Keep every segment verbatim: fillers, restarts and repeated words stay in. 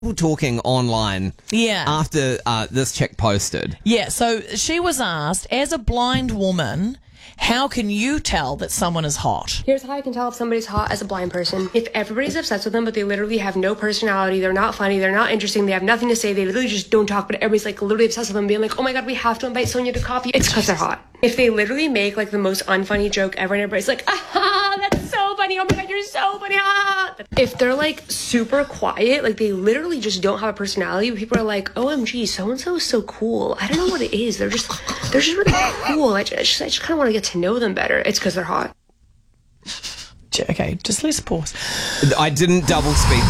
People talking online Yeah. after uh, this chick posted. Yeah, so she was asked, as a blind woman, how can you tell that someone is hot? Here's how I can tell if somebody's hot as a blind person. If everybody's obsessed with them, but they literally have no personality, they're not funny, they're not interesting, they have nothing to say, they literally just don't talk, but everybody's like literally obsessed with them, being like, oh my god, we have to invite Sonia to coffee. It's because they're hot. If they literally make like the most unfunny joke ever and everybody's like, ah, that's so funny, oh my god, you're so funny, ah. If they're like super quiet, like they literally just don't have a personality, but people are like, O M G, so-and-so is so cool. I don't know what it is. They're just, they're just really cool. I just, I just kind of want to get to know them better. It's because they're hot. Okay, just let's pause. I didn't double speed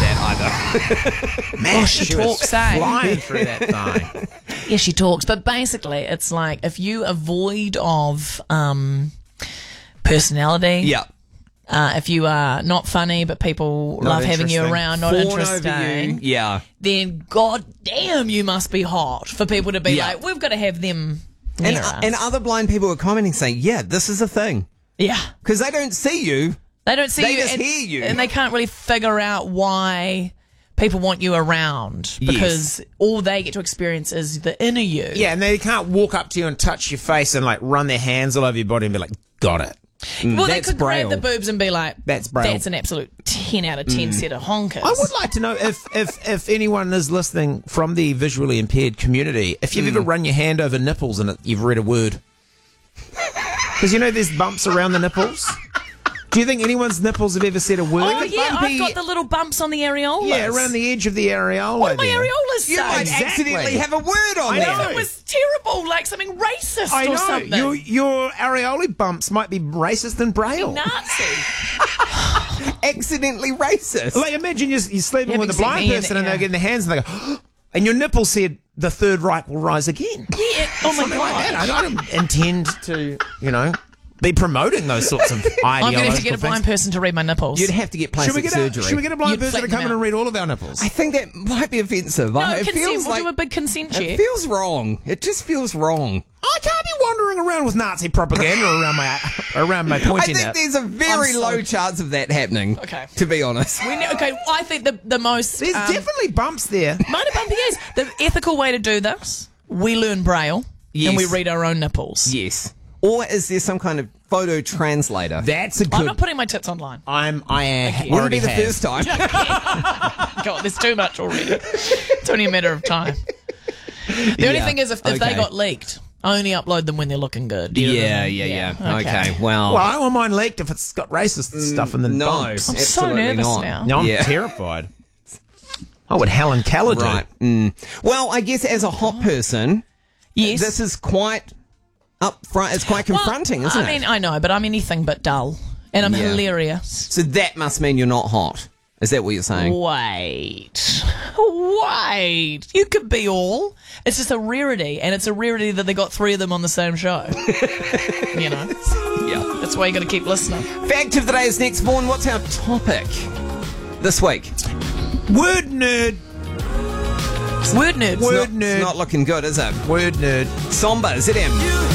that either. Man, oh, she, she talks, eh? Flying through that thing. Yeah, she talks, but basically it's like if you are void of um, personality. Yeah. Uh, if you are not funny, but people Not love having you around, not Fawn interesting, over you. Yeah. then god damn, you must be hot for people to be Yeah. like, we've got to have them near And, us. and other blind people were commenting saying, yeah, this is a thing. yeah. Because they don't see you. They don't see They you, just and, hear you. and they can't really figure out why people want you around because Yes. all they get to experience is the inner you. Yeah, and they can't walk up to you and touch your face and like run their hands all over your body and be like, got it. Well, they That's could Braille. grab the boobs and be like, That's Braille. That's an absolute ten out of ten set of honkers. I would like to know if, if, if anyone is listening from the visually impaired community, if you've ever run your hand over nipples and it, you've read a word. Because you know there's bumps around the nipples. Do you think anyone's nipples have ever said a word? Oh, yeah, Bumpy- I've got the little bumps on the areolas. Yeah, around the edge of the areola. What do my there. areolas You say? might Exactly. accidentally have a word on I there. know. It was terrible, like something racist I or know. something. Your, your areola bumps might be racist than Braille. Nazi. Accidentally racist. Like, imagine you're, you're sleeping You with a haven't seen blind me in- person and yeah. they get in their hands and they go, and your nipple said, the Third Reich will rise again. Yeah. Oh my Something like god. that. I don't intend to, you know, be promoting those sorts of ideological I'm going to have to get a blind things. person to read my nipples. You'd have to get Should we plastic get, a, surgery. should we get a blind You'd person to flatten come them in and out. read all of our nipples? I think that might be offensive. no, I- it consent. feels We'll like do a big consent it check. feels wrong. It just feels wrong. I can't be wandering around with Nazi propaganda around my around my I pointy think nip. there's a very I'm so- low chance of that happening. Okay. To be honest. We know, okay, I think the the most There's um, definitely bumps there. minor bumpy is the ethical way to do this. We learn Braille Yes. and we read our own nipples. Yes. Or is there some kind of photo translator? That's a I'm good. not putting my tits online. I'm. I am. Okay. Wouldn't already be the have. first time. God, there's too much already. It's only a matter of time. The only Yeah, thing is, if, if they okay. got leaked, only upload them when they're looking good. Do you know what I Yeah, mean? yeah, yeah. Okay. Okay. Well, Well, I don't want mine leaked if it's got racist stuff in the no, bumps. I'm so absolutely nervous not. now. No, I'm Yeah. terrified. Oh, what Helen Keller do? Right. Mm. Well, I guess as a hot person, Yes. this is quite up front. It's quite confronting, well, isn't I it? mean, I know, but I'm anything but dull. And I'm Yeah. hilarious. So that must mean you're not hot. Is that what you're saying? Wait. Wait. You could be all. It's just a rarity, and it's a rarity that they got three of them on the same show. You know? Yeah. That's why you got to keep listening. Fact of the day is next. Vaughan, what's our topic this week? Word nerd. Word nerds. Word It's nerd. not looking good, is it? Word nerd. Somber, Z M.